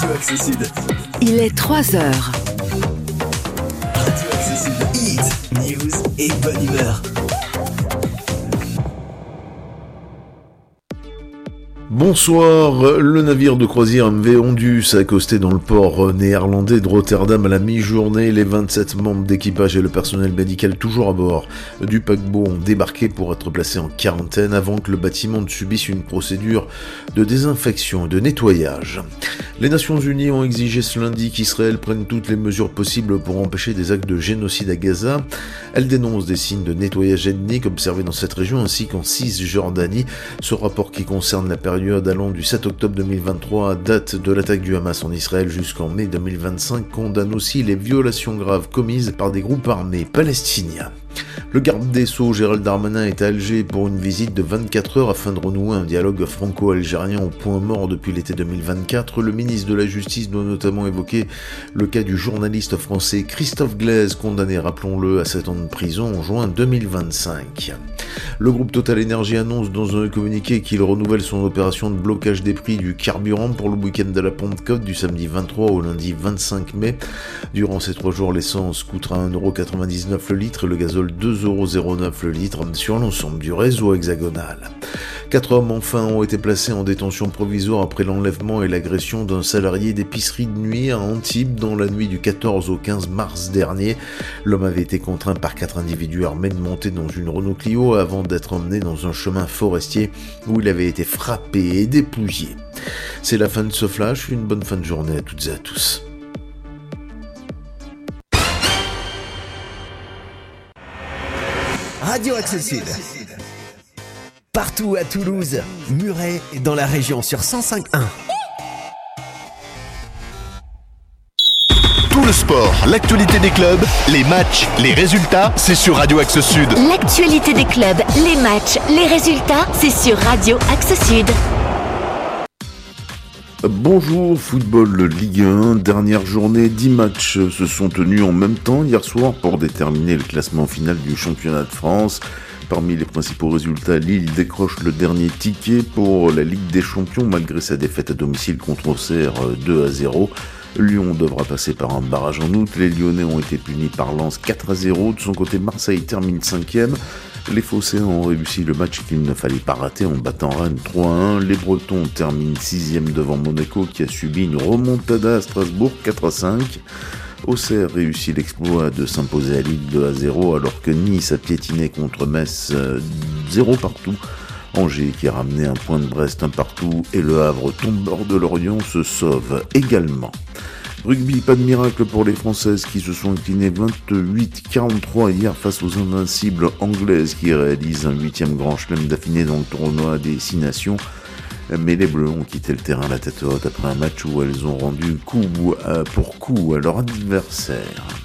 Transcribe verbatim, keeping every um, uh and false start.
Radio Axe Sud. Il est trois heures. Radio Axe Sud. Hit, news et bonne humeur. Bonsoir, le navire de croisière M V Ondus a accosté dans le port néerlandais de Rotterdam à la mi-journée. Les vingt-sept membres d'équipage et le personnel médical toujours à bord du paquebot ont débarqué pour être placés en quarantaine avant que le bâtiment ne subisse une procédure de désinfection et de nettoyage. Les Nations Unies ont exigé ce lundi qu'Israël prenne toutes les mesures possibles pour empêcher des actes de génocide à Gaza. Elle dénonce des signes de nettoyage ethnique observés dans cette région ainsi qu'en Cisjordanie. Ce rapport qui concerne la période allant du sept octobre deux mille vingt-trois, date de l'attaque du Hamas en Israël, jusqu'en mai deux mille vingt-cinq, condamne aussi les violations graves commises par des groupes armés palestiniens. Le garde des Sceaux, Gérald Darmanin, est à Alger pour une visite de vingt-quatre heures afin de renouer un dialogue franco-algérien au point mort depuis l'été deux mille vingt-quatre. Le ministre de la Justice doit notamment évoquer le cas du journaliste français Christophe Glaise, condamné, rappelons-le, à sept ans de prison en juin deux mille vingt-cinq. Le groupe Total Energy annonce dans un communiqué qu'il renouvelle son opération de blocage des prix du carburant pour le week-end de la Pentecôte du samedi vingt-trois au lundi vingt-cinq mai. Durant ces trois jours, l'essence coûtera un euro quatre-vingt-dix-neuf le litre et le gazole deux euros zéro neuf le litre sur l'ensemble du réseau hexagonal. Quatre hommes enfin ont été placés en détention provisoire après l'enlèvement et l'agression d'un salarié d'épicerie de nuit à Antibes dans la nuit du quatorze au quinze mars dernier. L'homme avait été contraint par quatre individus armés de monter dans une Renault Clio avant d'être emmené dans un chemin forestier où il avait été frappé et dépouillé. C'est la fin de ce flash, une bonne fin de journée à toutes et à tous. Radio Axe Sud. Partout à Toulouse, Muret et dans la région sur cent cinq point un. Tout le sport, l'actualité des clubs, les matchs, les résultats, c'est sur Radio Axe Sud. L'actualité des clubs, les matchs, les résultats, c'est sur Radio Axe Sud. Bonjour, football Ligue un, dernière journée, dix matchs se sont tenus en même temps hier soir pour déterminer le classement final du championnat de France. Parmi les principaux résultats, Lille décroche le dernier ticket pour la Ligue des Champions malgré sa défaite à domicile contre Auxerre deux à zéro. Lyon devra passer par un barrage en août, les Lyonnais ont été punis par Lens quatre à zéro, de son côté Marseille termine cinquième. Les Phocéens ont réussi le match qu'il ne fallait pas rater en battant Rennes trois à un. Les Bretons terminent sixième devant Monaco qui a subi une remontada à Strasbourg quatre à cinq. Auxerre réussit l'exploit de s'imposer à Lille deux à zéro alors que Nice a piétiné contre Metz zéro partout. Angers qui a ramené un point de Brest un partout et le Havre tombeur de Lorient se sauve également. Rugby, pas de miracle pour les Françaises qui se sont inclinées vingt-huit à quarante-trois hier face aux invincibles anglaises qui réalisent un huitième grand chelem d'affilée dans le tournoi des Six Nations. Mais les Bleus ont quitté le terrain la tête haute après un match où elles ont rendu coup pour coup à leur adversaire.